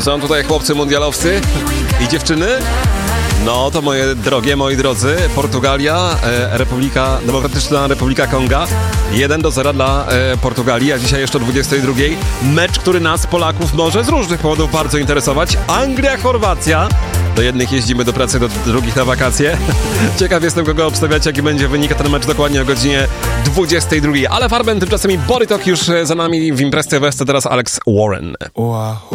Są tutaj chłopcy mundialowcy i dziewczyny. No to moje drogie, moi drodzy, Portugalia, Demokratyczna Republika Konga, 1-0 dla Portugalii, a dzisiaj jeszcze o 22:00 mecz, który nas, Polaków, może z różnych powodów bardzo interesować. Anglia, Chorwacja. Do jednych jeździmy do pracy, do drugich na wakacje. Ciekaw jestem, kogo obstawiać, jaki będzie wynik, ten mecz dokładnie o godzinie 22:00. Ale Farben, tymczasem i Borytok już za nami w Imprez TV, teraz Alex Warren.